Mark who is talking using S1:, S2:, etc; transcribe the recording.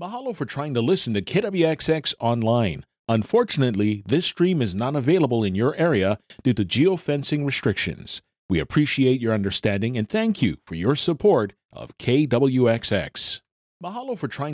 S1: Mahalo for trying to listen to KWXX online. Unfortunately, this stream is not available in your area due to geofencing restrictions. We appreciate your understanding and thank you for your support of KWXX. Mahalo for trying